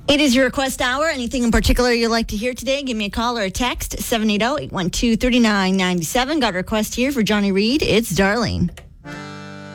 It is your request hour. Anything in particular you'd like to hear today, give me a call or a text, 780-812-3997. Got a request here for Johnny Reed. It's Darlene.